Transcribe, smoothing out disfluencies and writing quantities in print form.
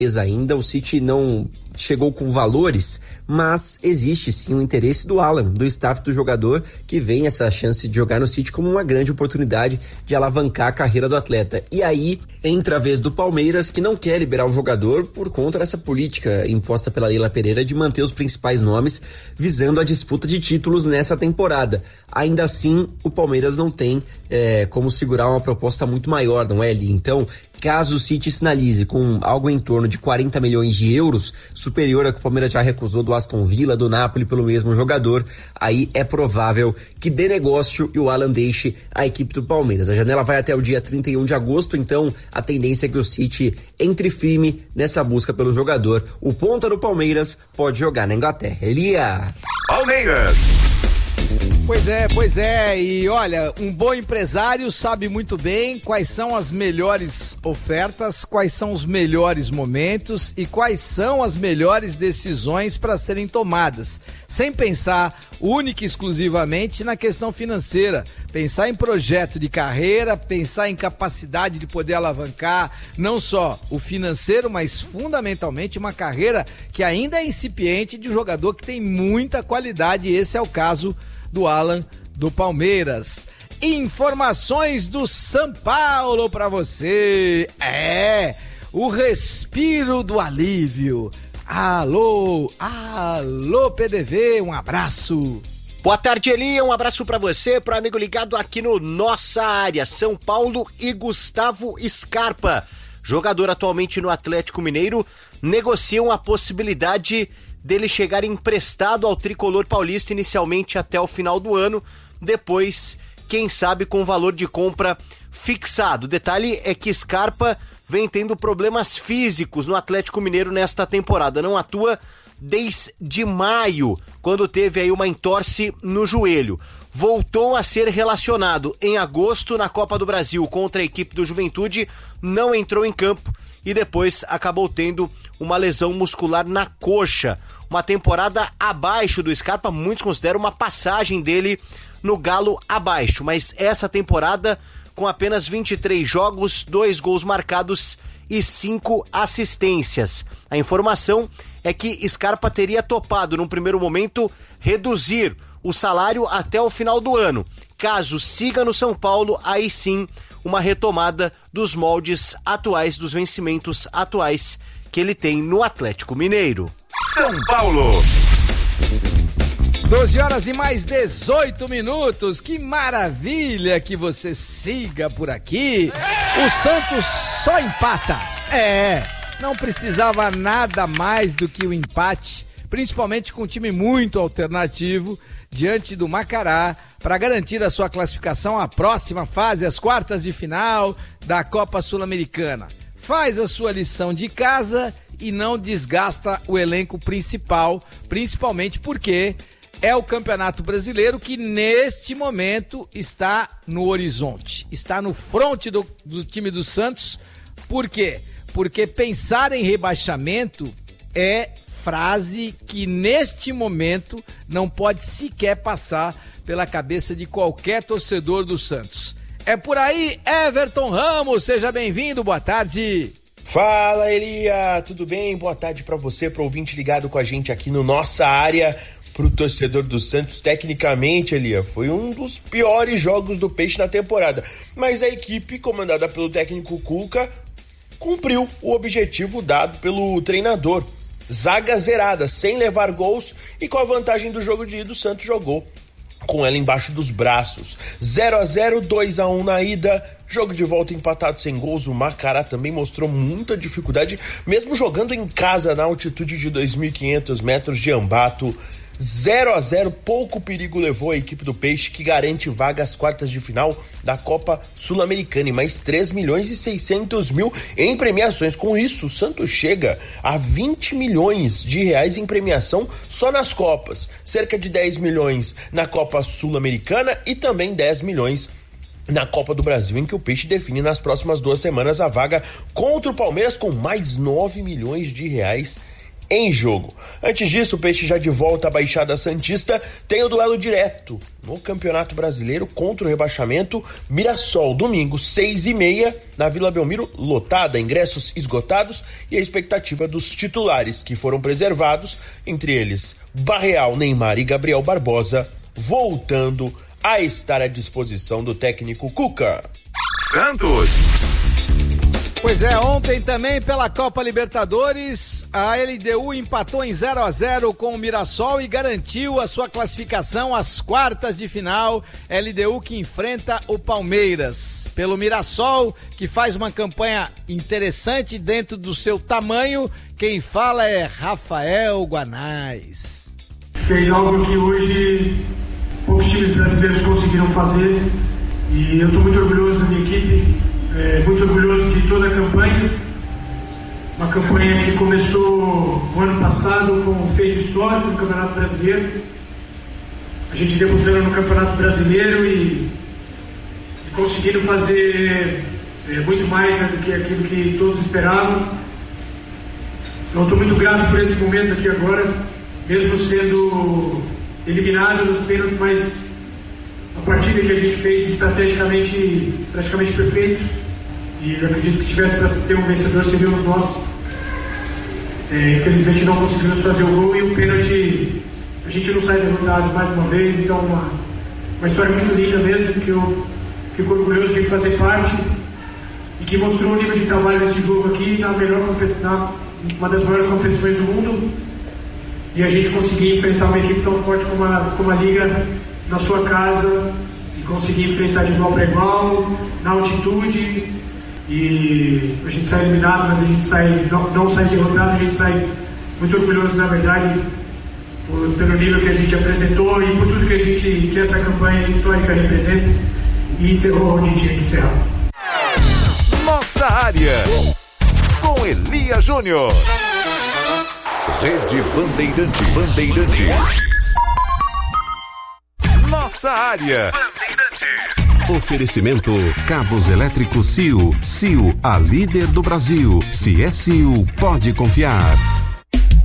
ainda, o City não chegou com valores, mas existe sim o interesse do Alan, do staff do jogador, que vê essa chance de jogar no City como uma grande oportunidade de alavancar a carreira do atleta. E aí entra a vez do Palmeiras, que não quer liberar o jogador por conta dessa política imposta pela Leila Pereira de manter os principais nomes visando a disputa de títulos nessa temporada. Ainda assim, o Palmeiras não tem como segurar uma proposta muito maior, não é, Eli? Então, caso o City sinalize com algo em torno de 40 milhões de euros, superior a que o Palmeiras já recusou do Aston Villa, do Napoli pelo mesmo jogador, aí é provável que dê negócio e o Alan deixe a equipe do Palmeiras. A janela vai até o dia 31 de agosto, então a tendência é que o City entre firme nessa busca pelo jogador. O ponta do Palmeiras pode jogar na Inglaterra. Elia! Palmeiras! Pois é, e olha, um bom empresário sabe muito bem quais são as melhores ofertas, quais são os melhores momentos e quais são as melhores decisões para serem tomadas, sem pensar única e exclusivamente na questão financeira, pensar em projeto de carreira, pensar em capacidade de poder alavancar não só o financeiro, mas fundamentalmente uma carreira que ainda é incipiente de um jogador que tem muita qualidade, e esse é o caso do Alan do Palmeiras. Informações do São Paulo para você. O respiro do alívio. Alô PDV, um abraço. Boa tarde, Eli, um abraço para você, pro amigo ligado aqui no Nossa Área, São Paulo e Gustavo Scarpa, jogador atualmente no Atlético Mineiro, negociam a possibilidade dele chegar emprestado ao tricolor paulista inicialmente até o final do ano, depois, quem sabe, com valor de compra fixado. O detalhe é que Scarpa vem tendo problemas físicos no Atlético Mineiro nesta temporada, não atua desde maio, quando teve aí uma entorse no joelho. Voltou a ser relacionado em agosto na Copa do Brasil contra a equipe do Juventude, não entrou em campo e depois acabou tendo uma lesão muscular na coxa. Uma temporada abaixo do Scarpa, muitos consideram uma passagem dele no Galo abaixo, mas essa temporada com apenas 23 jogos, 2 gols marcados e 5 assistências. A informação é que Scarpa teria topado num primeiro momento reduzir o salário até o final do ano. Caso siga no São Paulo, aí sim uma retomada dos moldes atuais, dos vencimentos atuais que ele tem no Atlético Mineiro. São Paulo! 12 horas e mais 18 minutos, que maravilha que você siga por aqui. O Santos só empata. Não precisava nada mais do que o empate, principalmente com um time muito alternativo, diante do Macará, para garantir a sua classificação à próxima fase, as quartas de final da Copa Sul-Americana. Faz a sua lição de casa e não desgasta o elenco principal, principalmente porque é o Campeonato Brasileiro que neste momento está no horizonte, está no fronte do time do Santos. Por quê? Porque pensar em rebaixamento é frase que neste momento não pode sequer passar pela cabeça de qualquer torcedor do Santos. É por aí, Everton Ramos, seja bem-vindo, boa tarde. Fala, Elia, tudo bem? Boa tarde pra você, pro ouvinte ligado com a gente aqui no Nossa Área. Pro torcedor do Santos, tecnicamente, Elia, foi um dos piores jogos do Peixe na temporada, mas a equipe, comandada pelo técnico Cuca, cumpriu o objetivo dado pelo treinador. Zaga zerada, sem levar gols e com a vantagem do jogo de ida, o Santos jogou com ela embaixo dos braços. 0-0, 2-1 na ida, jogo de volta empatado sem gols. O Macará também mostrou muita dificuldade, mesmo jogando em casa na altitude de 2.500 metros de Ambato. 0-0, pouco perigo levou a equipe do Peixe, que garante vaga às quartas de final da Copa Sul-Americana e mais 3.600.000 em premiações. Com isso, o Santos chega a 20 milhões de reais em premiação só nas Copas, cerca de 10 milhões na Copa Sul-Americana e também 10 milhões na Copa do Brasil, em que o Peixe define nas próximas 2 semanas a vaga contra o Palmeiras, com mais 9 milhões de reais em jogo. Antes disso, o Peixe já de volta à Baixada Santista tem o duelo direto no Campeonato Brasileiro contra o rebaixamento Mirassol, domingo 6h30 na Vila Belmiro, lotada, ingressos esgotados e a expectativa dos titulares que foram preservados, entre eles Barreal, Neymar e Gabriel Barbosa, voltando a estar à disposição do técnico Cuca. Santos. Pois é, ontem também pela Copa Libertadores, a LDU empatou em 0-0 com o Mirassol e garantiu a sua classificação às quartas de final. LDU que enfrenta o Palmeiras. Pelo Mirassol, que faz uma campanha interessante dentro do seu tamanho, quem fala é Rafael Guanais. Fez algo que hoje poucos times brasileiros conseguiram fazer e eu estou muito orgulhoso da minha equipe. Muito orgulhoso de toda a campanha, uma campanha que começou no ano passado com um feito histórico no Campeonato Brasileiro, a gente debutando no Campeonato Brasileiro e conseguindo fazer muito mais, né, do que aquilo que todos esperavam. Então estou muito grato por esse momento aqui agora, mesmo sendo eliminado nos pênaltis, mas a partida que a gente fez estrategicamente praticamente perfeito. E eu acredito que se tivesse para ter um vencedor seríamos nós. Infelizmente não conseguimos fazer o gol e o pênalti a gente não sai derrotado mais uma vez. Então uma história muito linda mesmo, que eu fico orgulhoso de fazer parte e que mostrou o nível de trabalho desse jogo aqui na melhor competição, uma das maiores competições do mundo, e a gente conseguir enfrentar uma equipe tão forte como a Liga na sua casa e conseguir enfrentar de igual para igual, na altitude, e a gente sai eliminado, mas a gente não sai derrotado, a gente sai muito orgulhoso, na verdade, pelo nível que a gente apresentou e por tudo que essa campanha histórica representa, e encerrou onde tinha que encerrar. Nossa área, com Elia Júnior. Rede Bandeirantes. Nossa área. Oferecimento Cabos Elétricos CIO. CIO, a líder do Brasil. Se é CIO, pode confiar.